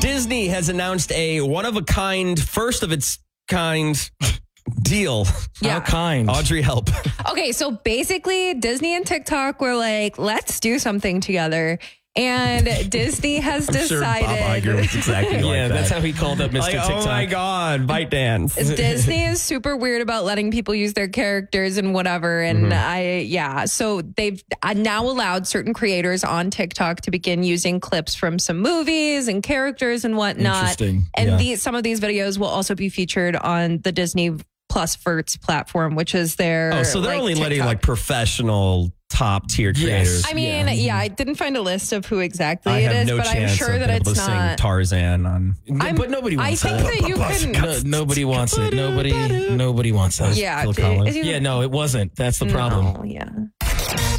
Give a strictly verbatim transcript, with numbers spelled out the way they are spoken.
Disney has announced a one-of-a-kind, first of its kind deal. Yeah. How kind. Audrey, help. Okay, so basically Disney and TikTok were like, let's do something together. And Disney has I'm sure Bob decided Iger was exactly like Yeah, that. that's how he called up Mister Like, TikTok. oh my God, ByteDance. Disney is super weird about letting people use their characters and whatever. And Mm-hmm. I, yeah, so they've now allowed certain creators on TikTok to begin using clips from some movies and characters and whatnot. Interesting. And Yeah. these, some of these videos will also be featured on the Disney Plus Verts platform, which is their. Oh, so they're like, only letting TikTok. like professional top tier creators. I mean, yeah. Yeah. I didn't find a list of who exactly I it have is, no but I'm chance sure of that being it's able to not. sing Tarzan on. I'm- but nobody I wants think that. that you couldn't. No, nobody wants it. Nobody, nobody wants that. Yeah, Phil it- Collins. it- Yeah, no, it wasn't. That's the problem. No, yeah.